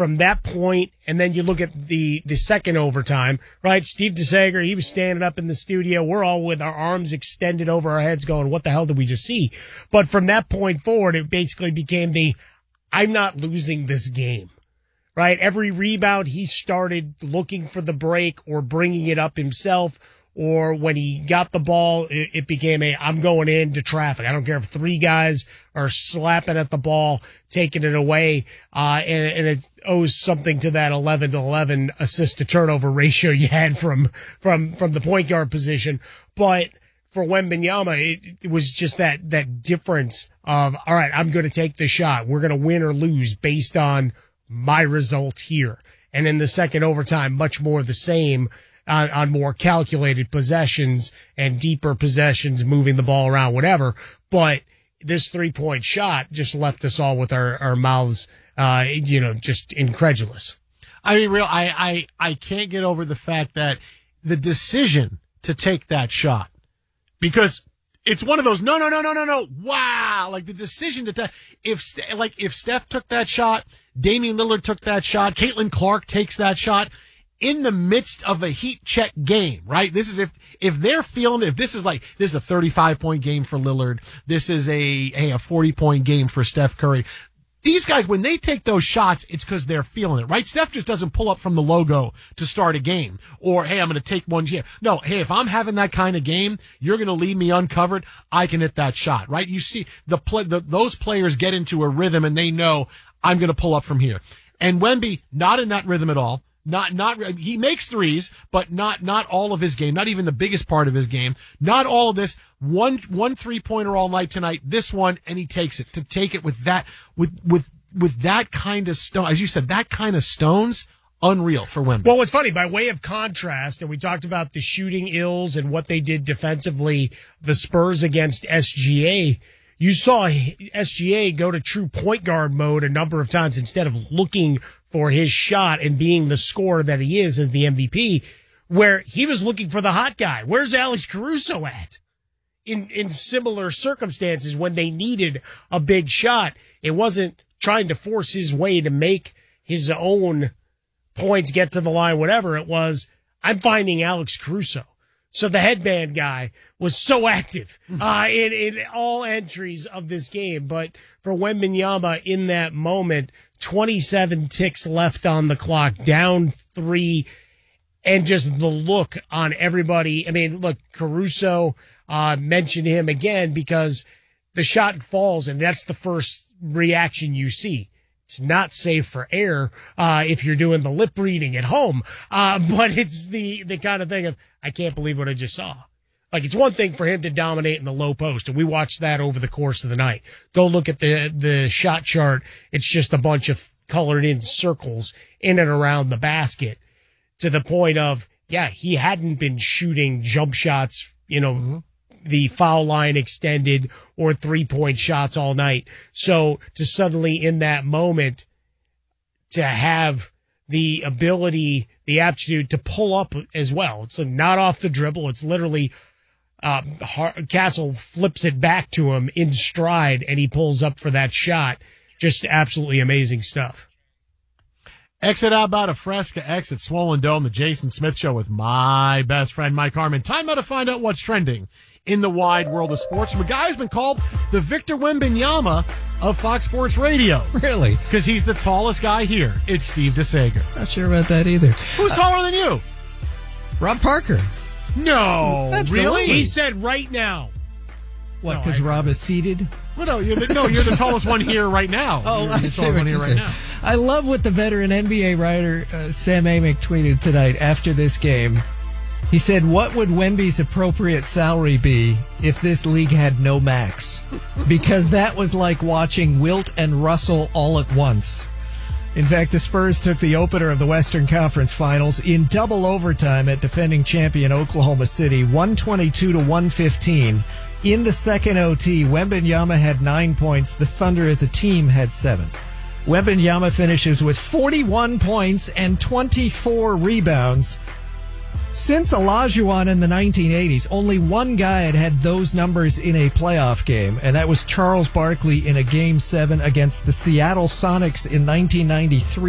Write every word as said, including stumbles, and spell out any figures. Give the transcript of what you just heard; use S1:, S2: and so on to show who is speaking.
S1: from that point, and then you look at the, the second overtime, right? Steve DeSager, he was standing up in the studio. We're all with our arms extended over our heads going, what the hell did we just see? But from that point forward, it basically became the, I'm not losing this game, right? Every rebound, he started looking for the break or bringing it up himself. Or when he got the ball, it, it became a, I'm going into traffic. I don't care if three guys are slapping at the ball, taking it away, uh, and, and it owes something to that eleven to eleven assist to turnover ratio you had from, from, from the point guard position. But for Wembanyama, it, it was just that, that difference of, all right, I'm going to take the shot. We're going to win or lose based on my result here. And in the second overtime, much more the same. On, on more calculated possessions and deeper possessions, moving the ball around, whatever. But this three-point shot just left us all with our, our mouths, uh, you know, just incredulous.
S2: I mean, real, I, I, I can't get over the fact that the decision to take that shot, because it's one of those, no, no, no, no, no, no, wow, like the decision to take, if, like, if Steph took that shot, Damian Lillard took that shot, Caitlin Clark takes that shot, in the midst of a heat check game, right? This is if, if they're feeling, if this is like, this is a thirty-five point game for Lillard. This is a, hey, a forty point game for Steph Curry. These guys, when they take those shots, it's because they're feeling it, right? Steph just doesn't pull up from the logo to start a game. Or, hey, I'm going to take one here. No, hey, if I'm having that kind of game, you're going to leave me uncovered. I can hit that shot, right? You see the play, the, those players get into a rhythm and they know I'm going to pull up from here. And Wemby, not in that rhythm at all. Not, not, he makes threes, but not, not all of his game, not even the biggest part of his game. Not all of this. One, one three pointer all night tonight, this one, and he takes it. To take it with that, with, with, with that kind of stone, as you said, that kind of stones, unreal for Wemby.
S1: Well, it's funny, by way of contrast, and we talked about the shooting ills and what they did defensively, the Spurs against S G A. You saw S G A go to true point guard mode a number of times instead of looking for his shot and being the scorer that he is as the M V P, where he was looking for the hot guy. Where's Alex Caruso at? In, in similar circumstances when they needed a big shot, it wasn't trying to force his way to make his own points, get to the line, whatever. It was, I'm finding Alex Caruso. So the headband guy was so active uh, in, in all entries of this game. But for Wembanyama in that moment, twenty-seven ticks left on the clock, down three, and just the look on everybody. I mean, look, Caruso uh, mentioned him again because the shot falls, and that's the first reaction you see. It's not safe for air uh, if you're doing the lip reading at home, uh, but it's the, the kind of thing of, I can't believe what I just saw. Like, it's one thing for him to dominate in the low post, and we watched that over the course of the night. Go look at the, the shot chart. It's just a bunch of colored in circles in and around the basket to the point of, yeah, he hadn't been shooting jump shots, you know, mm-hmm. the foul line extended or three point shots all night. So to suddenly in that moment to have the ability, the aptitude to pull up as well. It's not off the dribble. It's literally, uh, Castle flips it back to him in stride and he pulls up for that shot. Just absolutely amazing stuff.
S2: Exit out about a Fresca, exit Swollen Dome, the Jason Smith Show with my best friend, Mike Harmon. Time now to find out what's trending in the wide world of sports from a guy who's been called the Victor Wembanyama of Fox Sports Radio.
S3: Really?
S2: Because he's the tallest guy here. It's Steve DeSager.
S3: Not sure about that either.
S2: Who's taller uh, than you?
S3: Rob Parker.
S2: No.
S3: Absolutely.
S2: Really?
S1: He said right now.
S3: What,
S1: No,
S3: because
S1: I-
S3: Rob is seated?
S2: Well, no, you're the, no, you're the tallest one here right now.
S3: Oh,
S2: you're
S3: I
S2: the
S3: see
S2: tallest
S3: what
S2: one here
S3: you're
S2: right
S3: saying.
S2: now.
S3: I love what the veteran N B A writer uh, Sam Amick tweeted tonight after this game. He said, what would Wemby's appropriate salary be if this league had no max? Because that was like watching Wilt and Russell all at once. In fact, the Spurs took the opener of the Western Conference Finals in double overtime at defending champion Oklahoma City, one twenty-two to one fifteen. In the second O T, Wembanyama had nine points. The Thunder as a team had seven. Wembanyama finishes with forty-one points and twenty-four rebounds. Since Olajuwon in the nineteen eighties, only one guy had had those numbers in a playoff game, and that was Charles Barkley in a Game seven against the Seattle Sonics in nineteen ninety-three.